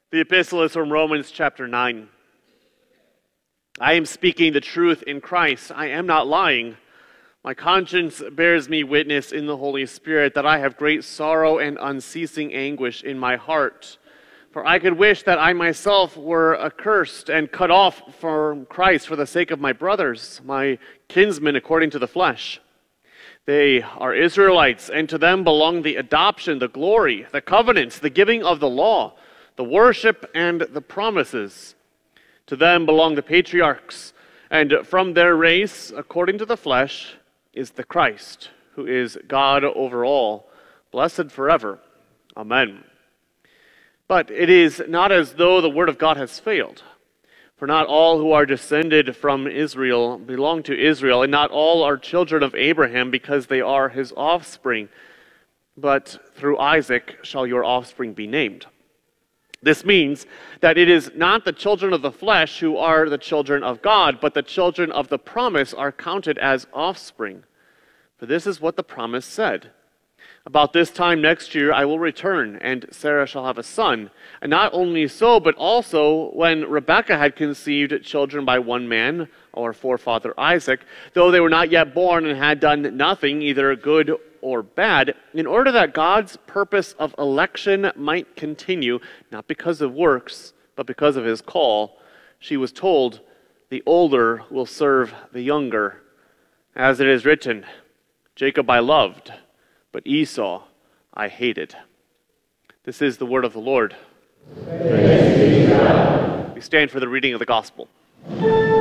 The epistle is from Romans chapter 9. I am speaking the truth in Christ. I am not lying. My conscience bears me witness in the Holy Spirit that I have great sorrow and unceasing anguish in my heart. For I could wish that I myself were accursed and cut off from Christ for the sake of my brothers, my kinsmen according to the flesh. They are Israelites, and to them belong the adoption, the glory, the covenants, the giving of the law, the worship, and the promises. To them belong the patriarchs, and from their race, according to the flesh, is the Christ, who is God over all, blessed forever. Amen. But it is not as though the word of God has failed. For not all who are descended from Israel belong to Israel, and not all are children of Abraham because they are his offspring. But through Isaac shall your offspring be named. This means that it is not the children of the flesh who are the children of God, but the children of the promise are counted as offspring. For this is what the promise said. About this time next year I will return, and Sarah shall have a son. And not only so, but also when Rebekah had conceived children by one man, our forefather Isaac, though they were not yet born and had done nothing, either good or bad, in order that God's purpose of election might continue, not because of works, but because of his call, she was told, the older will serve the younger. As it is written, Jacob I loved, but Esau I hated. This is the word of the Lord. We stand for the reading of the gospel.